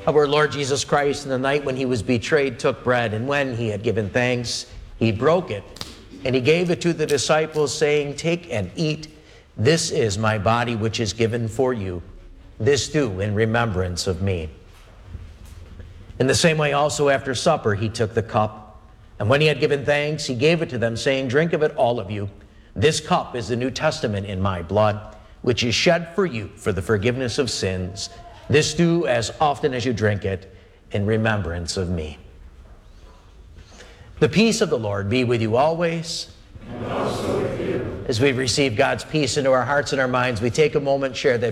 Our Lord Jesus Christ, in the night when he was betrayed, took bread, and when he had given thanks, he broke it, and he gave it to the disciples, saying, "Take and eat. This is my body, which is given for you. This do in remembrance of me." In the same way also after supper he took the cup, and when he had given thanks, he gave it to them, saying, "Drink of it, all of you. This cup is the New Testament in my blood, which is shed for you for the forgiveness of sins. This do as often as you drink it in remembrance of me." The peace of the Lord be with you always. And also with you. As we receive God's peace into our hearts and our minds, we take a moment, share that